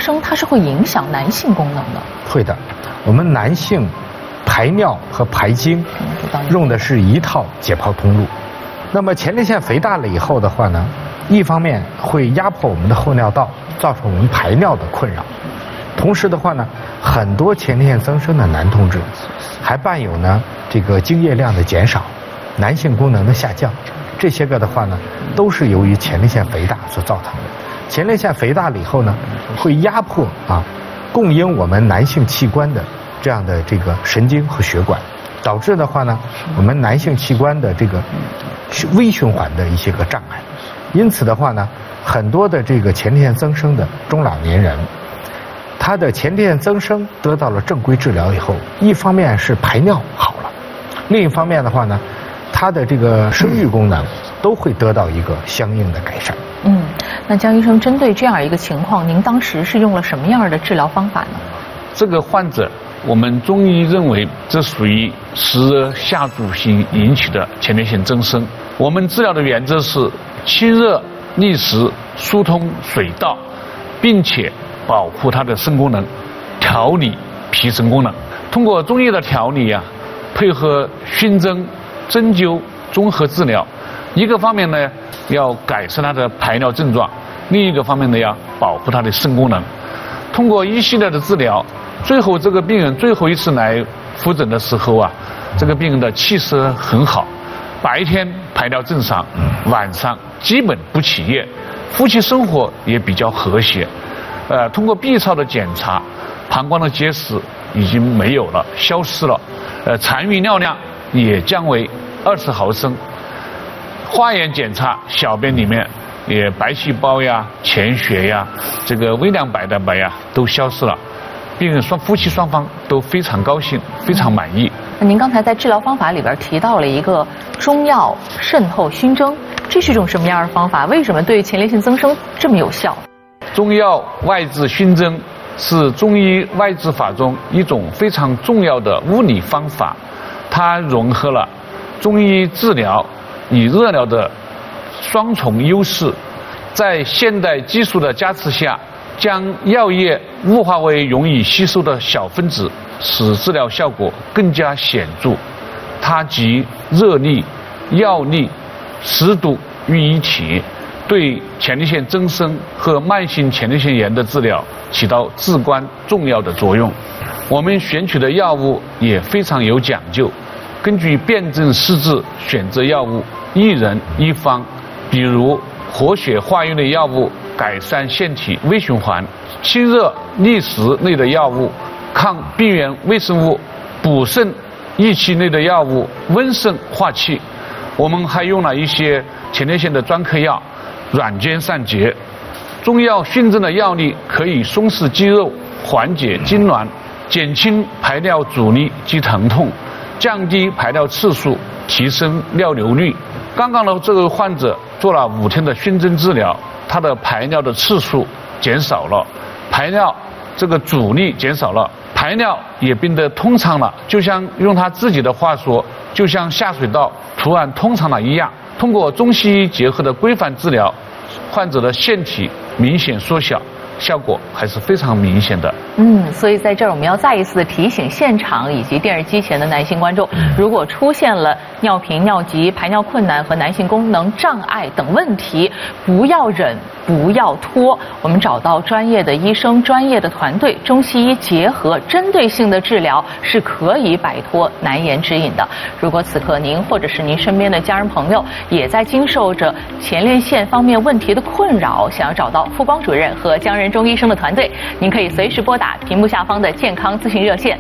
生它是会影响男性功能的？ 会的，我们男性排尿和排精用的是一套解剖通路。那么前列腺肥大了以后的话呢，一方面会压迫我们的后尿道，造成我们排尿的困扰。同时的话呢，很多前列腺增生的男同志还伴有呢这个精液量的减少，男性功能的下降，这些个的话呢，都是由于前列腺肥大所造成的。前列腺肥大了以后呢，会压迫供应我们男性器官的这样的这个神经和血管，导致的话呢，我们男性器官的这个微循环的一些个障碍。因此的话呢，很多的这个前列腺增生的中老年人，他的前列腺增生得到了正规治疗以后，一方面是排尿好了，另一方面的话呢，他的这个生育功能都会得到一个相应的改善。 那江医生，针对这样一个情况，您当时是用了什么样的治疗方法呢？ 这个患者，我们中医认为这属于湿热下注型引起的前列腺增生。我们治疗的原则是清热利湿、疏通水道，并且保护它的肾功能，调理脾肾功能。通过中医的调理配合熏蒸、针灸综合治疗，一个方面呢要改善他的排尿症状，另一个方面呢要保护他的肾功能。通过一系列的治疗，最后这个病人最后一次来复诊的时候这个病人的气色很好，白天排尿正常，晚上基本不起夜，夫妻生活也比较和谐。通过 B 超的检查，膀胱的结石已经没有了，消失了，残余尿量也降为20毫升。化验检查，小便里面也白细胞潜血这个微量白蛋白都消失了，病人夫妻双方都非常高兴，非常满意。 那您刚才在治疗方法里边提到了一个中药渗透熏蒸，这是一种什么样的方法？为什么对前列腺增生这么有效？ 中药外治熏蒸是中医外治法中一种非常重要的物理方法，它融合了中医治疗与热疗的双重优势，在现代技术的加持下，将药液雾化为容易吸收的小分子，使治疗效果更加显著。它集热力、药力、湿度于一体，对前列腺增生和慢性前列腺炎的治疗起到至关重要的作用。我们选取的药物也非常有讲究，根据辨证施治选择药物，一人一方。比如活血化瘀类药物，改善腺体微循环；清热利湿类的药物，抗病原微生物；补肾益气类的药物，温肾化气。我们还用了一些前列腺的专科药，软坚散结。中药熏蒸的药力可以松弛肌肉，缓解痉挛，减轻排尿阻力及疼痛，降低排尿次数，提升尿流率。刚刚的这个患者做了5天的熏蒸治疗，他的排尿的次数减少了，排尿这个阻力减少了，排尿也变得通畅了，就像用他自己的话说，就像下水道突然通畅了一样。通过中西医结合的规范治疗，患者的腺体明显缩小，效果还是非常明显的。 所以在这儿我们要再一次的提醒现场以及电视机前的男性观众，如果出现了尿频、尿急、排尿困难和男性功能障碍等问题，不要忍，不要拖，我们找到专业的医生、专业的团队，中西医结合针对性的治疗是可以摆脱难言之隐的。如果此刻您或者是您身边的家人朋友也在经受着前列腺方面问题的困扰，想要找到傅光主任和江仁中医生的团队，您可以随时拨打屏幕下方的健康咨询热线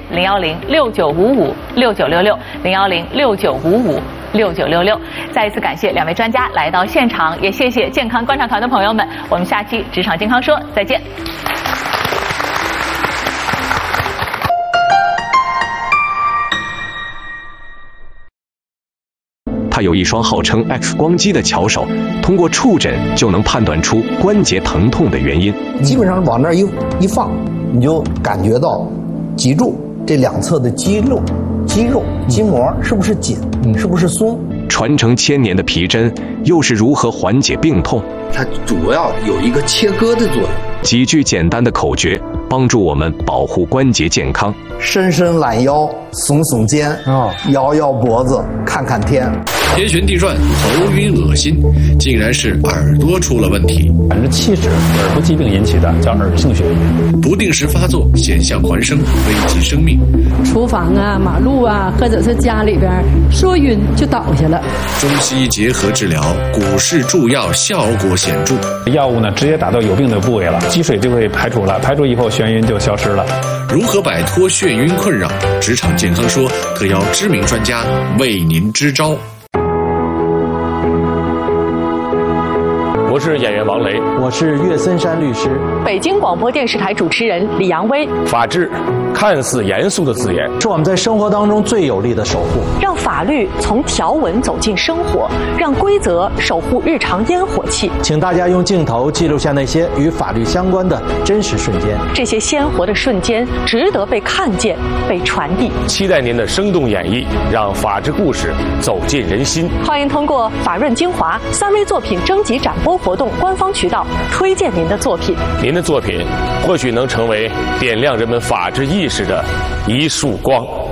010-6955-6966，010-6955-6966。再一次感谢2位专家来到现场，也谢谢健康观察团的朋友们。我们下期职场健康说再见。 他有一双号称 X 光机的巧手，通过触诊就能判断出关节疼痛的原因。 基本上往那儿一放，你就感觉到脊柱这2侧的肌肉、筋膜是不是紧，是不是松。 传承千年的皮针又是如何缓解病痛？ 它主要有一个切割的作用。 几句简单的口诀，帮助我们保护关节健康。 伸伸懒腰，耸耸肩，摇摇脖子，看看天。 天旋地转，头晕恶心，竟然是耳朵出了问题。 70%是耳部疾病引起的，叫耳性眩晕。 不定时发作，险象环生，危及生命。 厨房啊、马路啊，或者是家里边说晕就倒下了。 中西医结合治疗，股市助药效果显著。 药物呢，直接打到有病的部位了，积水就会排除了，排除以后眩晕就消失了。 如何摆脱眩晕困扰？职场健康说特邀知名专家为您支招。 我是演员王雷， 我是岳森山律师， 北京广播电视台主持人李阳威。 法治看似严肃的字眼， 是我们在生活当中最有力的守护。 让法律从条文走进生活，让规则守护日常烟火气。 请大家用镜头记录下那些与法律相关的真实瞬间。 这些鲜活的瞬间值得被看见、被传递。 期待您的生动演绎，让法治故事走进人心。 欢迎通过法润精华3V 作品征集展播活动官方渠道推荐您的作品。 您的作品或许能成为点亮人们法治意识的一束光。